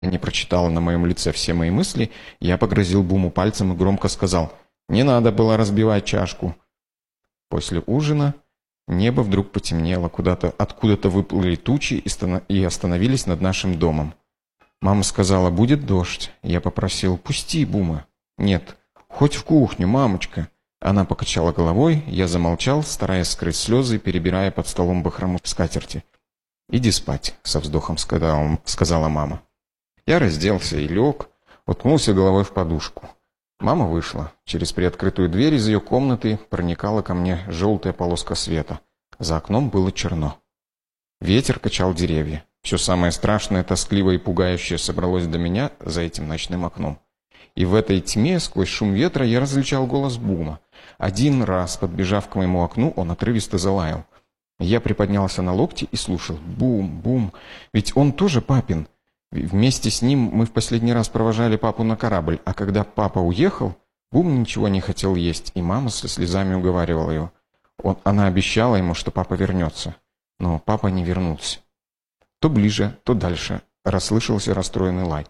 не прочитала на моем лице все мои мысли, я погрозил Буму пальцем и громко сказал: «Не надо было разбивать чашку». После ужина небо вдруг потемнело, откуда-то выплыли тучи и остановились над нашим домом. Мама сказала: «Будет дождь». Я попросил: «Пусти, Бума». «Нет, хоть в кухню, мамочка». Она покачала головой, я замолчал, стараясь скрыть слезы, перебирая под столом бахрому в скатерти. «Иди спать», — со вздохом сказала мама. Я разделся и лег, уткнулся головой в подушку. Мама вышла. Через приоткрытую дверь из ее комнаты проникала ко мне желтая полоска света. За окном было черно. Ветер качал деревья. Все самое страшное, тоскливое и пугающее собралось до меня за этим ночным окном. И в этой тьме, сквозь шум ветра, я различал голос Бума. Один раз, подбежав к моему окну, он отрывисто залаял. Я приподнялся на локти и слушал. Бум, бум. Ведь он тоже папин. Вместе с ним мы в последний раз провожали папу на корабль, а когда папа уехал, Бум ничего не хотел есть, и мама со слезами уговаривала его. Она обещала ему, что папа вернется. Но папа не вернулся. То ближе, то дальше расслышался расстроенный лай.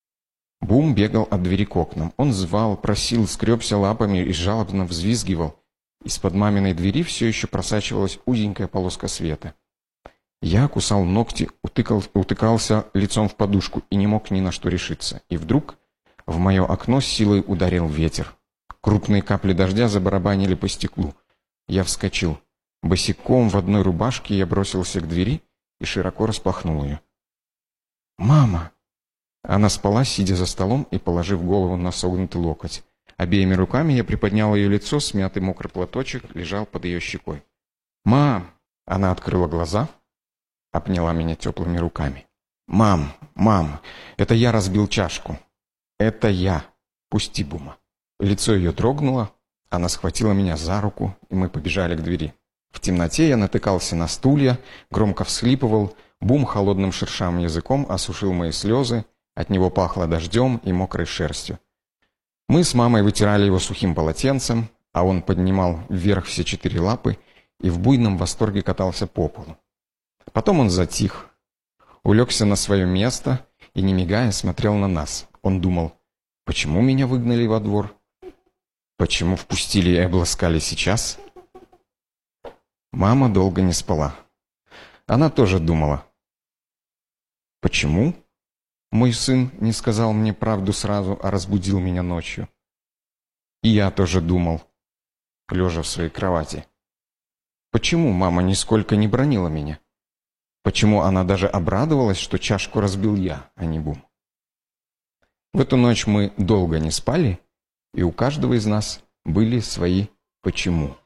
Бум бегал от двери к окнам. Он звал, просил, скребся лапами и жалобно взвизгивал. Из-под маминой двери все еще просачивалась узенькая полоска света. Я кусал ногти, утыкался лицом в подушку и не мог ни на что решиться. И вдруг в мое окно с силой ударил ветер. Крупные капли дождя забарабанили по стеклу. Я вскочил. Босиком в одной рубашке я бросился к двери и широко распахнул ее. «Мама!» Она спала, сидя за столом и положив голову на согнутый локоть. Обеими руками я приподнял ее лицо, смятый мокрый платочек лежал под ее щекой. «Мам!» Она открыла глаза, обняла меня теплыми руками. «Мам, мам, это я разбил чашку. Это я. Пусти, Бума». Лицо ее дрогнуло, она схватила меня за руку, и мы побежали к двери. В темноте я натыкался на стулья, громко всхлипывал. Бум холодным шершавым языком осушил мои слезы, от него пахло дождем и мокрой шерстью. Мы с мамой вытирали его сухим полотенцем, а он поднимал вверх все 4 лапы и в буйном восторге катался по полу. Потом он затих, улегся на свое место и, не мигая, смотрел на нас. Он думал: почему меня выгнали во двор? Почему впустили и обласкали сейчас? Мама долго не спала. Она тоже думала: почему мой сын не сказал мне правду сразу, а разбудил меня ночью? И я тоже думал, лежа в своей кровати. Почему мама нисколько не бранила меня? Почему она даже обрадовалась, что чашку разбил я, а не Бум? В эту ночь мы долго не спали, и у каждого из нас были свои «почему».